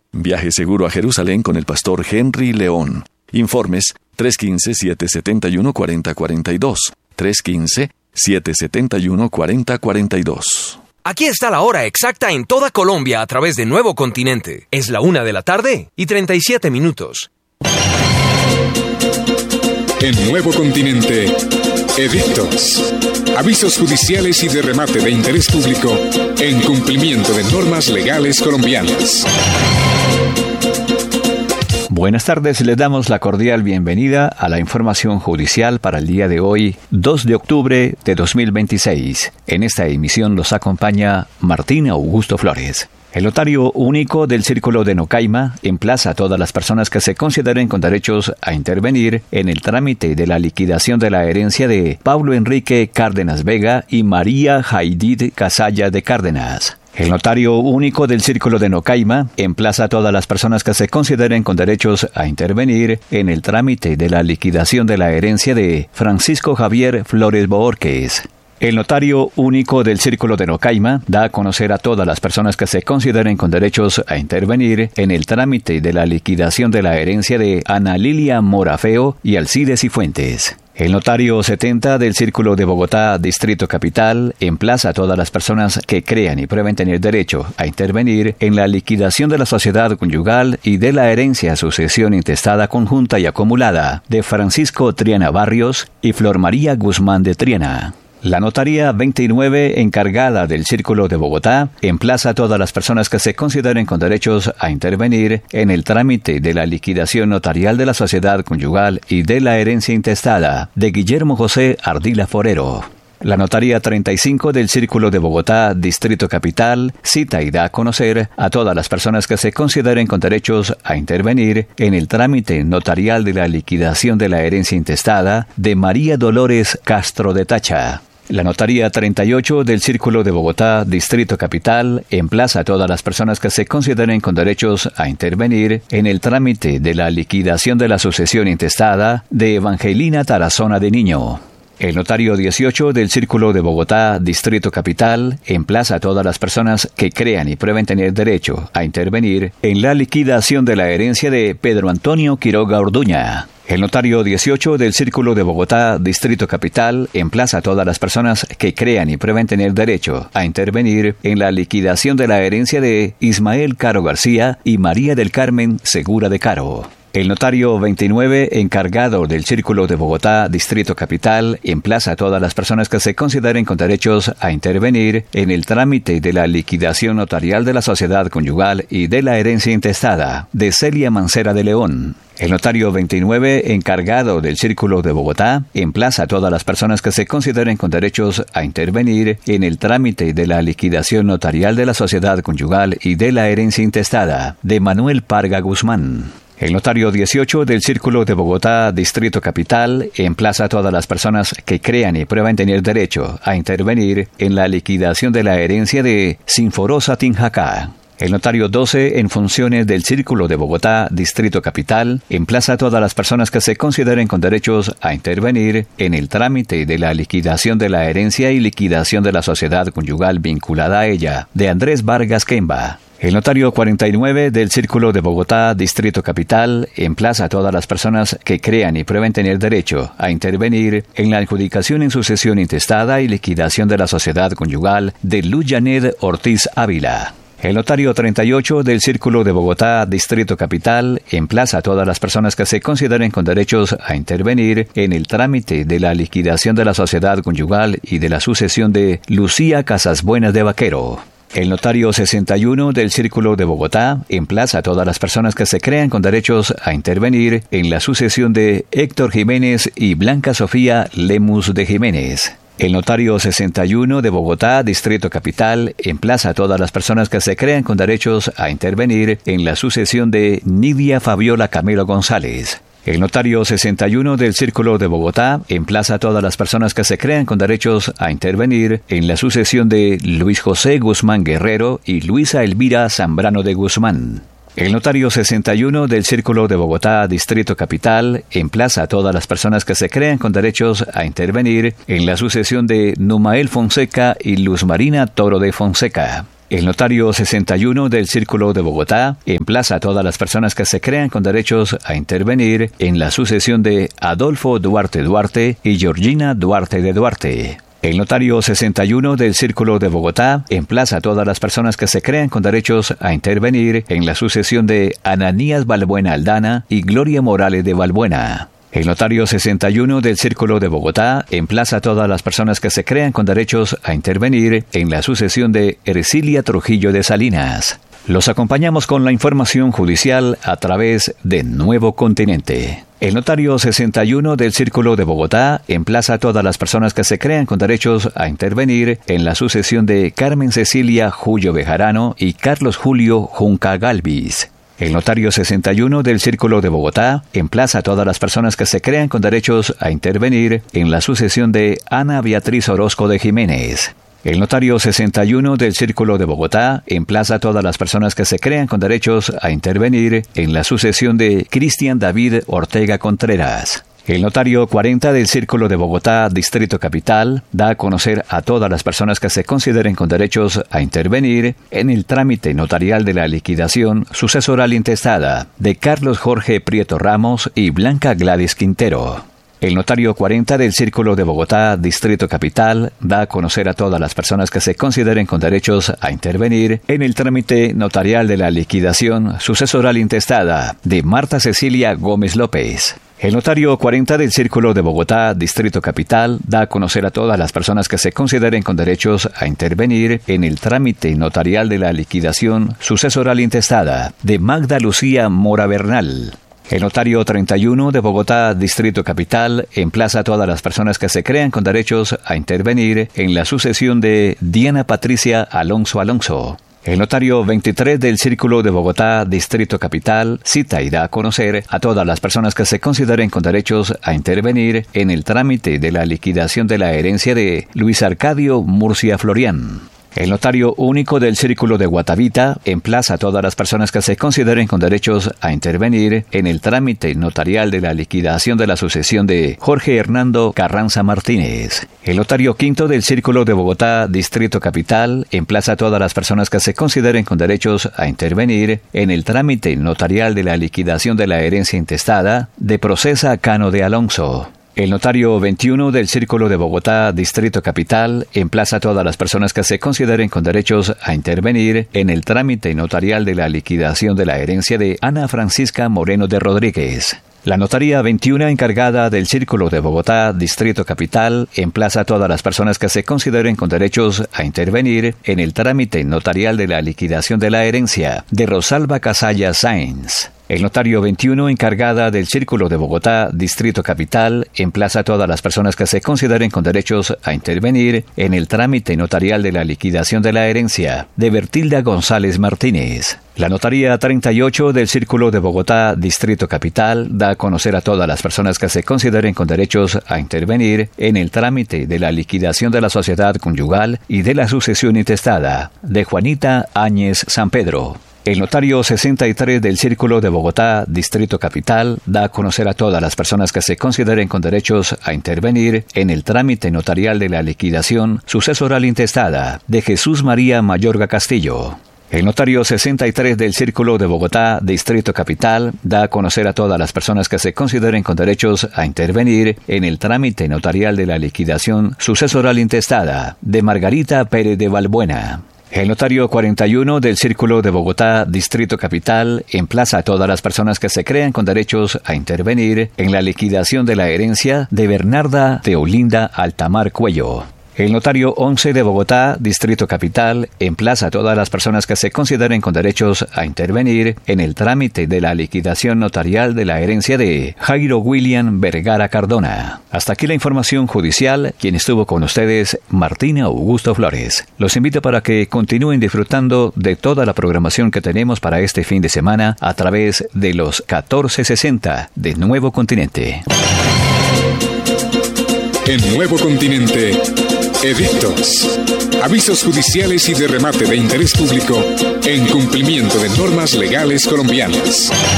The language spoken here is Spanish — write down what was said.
Viaje seguro a Jerusalén con el pastor Henry León. Informes 315-771-4042. 315-771-4042. Aquí está la hora exacta en toda Colombia a través de Nuevo Continente. Es la 1:37 En Nuevo Continente, edictos, avisos judiciales y de remate de interés público en cumplimiento de normas legales colombianas. Buenas tardes, les damos la cordial bienvenida a la información judicial para el día de hoy, 2 de octubre de 2026. En esta emisión los acompaña Martín Augusto Flores. El notario único del Círculo de Nocaima emplaza a todas las personas que se consideren con derechos a intervenir en el trámite de la liquidación de la herencia de Pablo Enrique Cárdenas Vega y María Jaidid Casalla de Cárdenas. El notario único del Círculo de Nocaima emplaza a todas las personas que se consideren con derechos a intervenir en el trámite de la liquidación de la herencia de Francisco Javier Flores Bohórquez. El notario único del Círculo de Nocaima da a conocer a todas las personas que se consideren con derechos a intervenir en el trámite de la liquidación de la herencia de Ana Lilia Morafeo y Alcides Cifuentes. El notario 70 del Círculo de Bogotá, Distrito Capital, emplaza a todas las personas que crean y prueben tener derecho a intervenir en la liquidación de la sociedad conyugal y de la herencia sucesión intestada conjunta y acumulada de Francisco Triana Barrios y Flor María Guzmán de Triana. La Notaría 29, encargada del Círculo de Bogotá, emplaza a todas las personas que se consideren con derechos a intervenir en el trámite de la liquidación notarial de la sociedad conyugal y de la herencia intestada de Guillermo José Ardila Forero. La Notaría 35 del Círculo de Bogotá, Distrito Capital, cita y da a conocer a todas las personas que se consideren con derechos a intervenir en el trámite notarial de la liquidación de la herencia intestada de María Dolores Castro de Tacha. La Notaría 38 del Círculo de Bogotá, Distrito Capital, emplaza a todas las personas que se consideren con derechos a intervenir en el trámite de la liquidación de la sucesión intestada de Evangelina Tarazona de Niño. El notario 18 del Círculo de Bogotá, Distrito Capital, emplaza a todas las personas que crean y prueben tener derecho a intervenir en la liquidación de la herencia de Pedro Antonio Quiroga Orduña. El notario 18 del Círculo de Bogotá, Distrito Capital, emplaza a todas las personas que crean y prueben tener derecho a intervenir en la liquidación de la herencia de Ismael Caro García y María del Carmen Segura de Caro. El notario 29, encargado del Círculo de Bogotá, Distrito Capital, emplaza a todas las personas que se consideren con derechos a intervenir en el trámite de la liquidación notarial de la sociedad conyugal y de la herencia intestada de Celia Mancera de León. El notario 29, encargado del Círculo de Bogotá, emplaza a todas las personas que se consideren con derechos a intervenir en el trámite de la liquidación notarial de la sociedad conyugal y de la herencia intestada de Manuel Parga Guzmán. El notario 18 del Círculo de Bogotá, Distrito Capital, emplaza a todas las personas que crean y prueben tener derecho a intervenir en la liquidación de la herencia de Sinforosa Tinjacá. El notario 12, en funciones del Círculo de Bogotá, Distrito Capital, emplaza a todas las personas que se consideren con derechos a intervenir en el trámite de la liquidación de la herencia y liquidación de la sociedad conyugal vinculada a ella, de Andrés Vargas Quemba. El notario 49 del Círculo de Bogotá, Distrito Capital, emplaza a todas las personas que crean y prueben tener derecho a intervenir en la adjudicación en sucesión intestada y liquidación de la sociedad conyugal de Luyaned Ortiz Ávila. El notario 38 del Círculo de Bogotá, Distrito Capital, emplaza a todas las personas que se consideren con derechos a intervenir en el trámite de la liquidación de la sociedad conyugal y de la sucesión de Lucía Casasbuenas de Vaquero. El notario 61 del Círculo de Bogotá emplaza a todas las personas que se crean con derechos a intervenir en la sucesión de Héctor Jiménez y Blanca Sofía Lemus de Jiménez. El notario 61 de Bogotá, Distrito Capital, emplaza a todas las personas que se crean con derechos a intervenir en la sucesión de Nidia Fabiola Camelo González. El notario 61 del Círculo de Bogotá emplaza a todas las personas que se crean con derechos a intervenir en la sucesión de Luis José Guzmán Guerrero y Luisa Elvira Zambrano de Guzmán. El notario 61 del Círculo de Bogotá, Distrito Capital, emplaza a todas las personas que se crean con derechos a intervenir en la sucesión de Numael Fonseca y Luz Marina Toro de Fonseca. El notario 61 del Círculo de Bogotá emplaza a todas las personas que se crean con derechos a intervenir en la sucesión de Adolfo Duarte Duarte y Georgina Duarte de Duarte. El notario 61 del Círculo de Bogotá emplaza a todas las personas que se crean con derechos a intervenir en la sucesión de Ananías Balbuena Aldana y Gloria Morales de Balbuena. El notario 61 del Círculo de Bogotá emplaza a todas las personas que se crean con derechos a intervenir en la sucesión de Ercilia Trujillo de Salinas. Los acompañamos con la información judicial a través de Nuevo Continente. El notario 61 del Círculo de Bogotá emplaza a todas las personas que se crean con derechos a intervenir en la sucesión de Carmen Cecilia Julio Bejarano y Carlos Julio Junca Galvis. El notario 61 del Círculo de Bogotá emplaza a todas las personas que se crean con derechos a intervenir en la sucesión de Ana Beatriz Orozco de Jiménez. El notario 61 del Círculo de Bogotá emplaza a todas las personas que se crean con derechos a intervenir en la sucesión de Cristian David Ortega Contreras. El notario 40 del Círculo de Bogotá, Distrito Capital, da a conocer a todas las personas que se consideren con derechos a intervenir en el trámite notarial de la liquidación sucesoral intestada de Carlos Jorge Prieto Ramos y Blanca Gladys Quintero. El notario 40 del Círculo de Bogotá, Distrito Capital, da a conocer a todas las personas que se consideren con derechos a intervenir en el trámite notarial de la liquidación sucesoral intestada de Marta Cecilia Gómez López. El notario 40 del Círculo de Bogotá, Distrito Capital, da a conocer a todas las personas que se consideren con derechos a intervenir en el trámite notarial de la liquidación sucesoral intestada de Magda Lucía Mora Bernal. El notario 31 de Bogotá, Distrito Capital, emplaza a todas las personas que se crean con derechos a intervenir en la sucesión de Diana Patricia Alonso Alonso. El notario 23 del Círculo de Bogotá, Distrito Capital, cita y da a conocer a todas las personas que se consideren con derechos a intervenir en el trámite de la liquidación de la herencia de Luis Arcadio Murcia Florián. El notario único del Círculo de Guatavita emplaza a todas las personas que se consideren con derechos a intervenir en el trámite notarial de la liquidación de la sucesión de Jorge Hernando Carranza Martínez. El notario quinto del Círculo de Bogotá, Distrito Capital, emplaza a todas las personas que se consideren con derechos a intervenir en el trámite notarial de la liquidación de la herencia intestada de Procesa Cano de Alonso. El notario 21 del Círculo de Bogotá, Distrito Capital, emplaza a todas las personas que se consideren con derechos a intervenir en el trámite notarial de la liquidación de la herencia de Ana Francisca Moreno de Rodríguez. La notaría 21 encargada del Círculo de Bogotá, Distrito Capital, emplaza a todas las personas que se consideren con derechos a intervenir en el trámite notarial de la liquidación de la herencia de Rosalba Casalla Sáenz. El notario 21 encargada del Círculo de Bogotá, Distrito Capital, emplaza a todas las personas que se consideren con derechos a intervenir en el trámite notarial de la liquidación de la herencia de Bertilda González Martínez. La notaría 38 del Círculo de Bogotá, Distrito Capital, da a conocer a todas las personas que se consideren con derechos a intervenir en el trámite de la liquidación de la sociedad conyugal y de la sucesión intestada de Juanita Áñez San Pedro. El notario 63 del Círculo de Bogotá, Distrito Capital, da a conocer a todas las personas que se consideren con derechos a intervenir en el trámite notarial de la liquidación sucesoral intestada de Jesús María Mayorga Castillo. El notario 63 del Círculo de Bogotá, Distrito Capital, da a conocer a todas las personas que se consideren con derechos a intervenir en el trámite notarial de la liquidación sucesoral intestada de Margarita Pérez de Balbuena. El notario 41 del Círculo de Bogotá, Distrito Capital, emplaza a todas las personas que se crean con derechos a intervenir en la liquidación de la herencia de Bernarda Teolinda Altamar Cuello. El notario 11 de Bogotá, Distrito Capital, emplaza a todas las personas que se consideren con derechos a intervenir en el trámite de la liquidación notarial de la herencia de Jairo William Vergara Cardona. Hasta aquí la información judicial. Quien estuvo con ustedes, Martín Augusto Flores. Los invito para que continúen disfrutando de toda la programación que tenemos para este fin de semana a través de los 1460 de Nuevo Continente. En Nuevo Continente, edictos, avisos judiciales y de remate de interés público en cumplimiento de normas legales colombianas.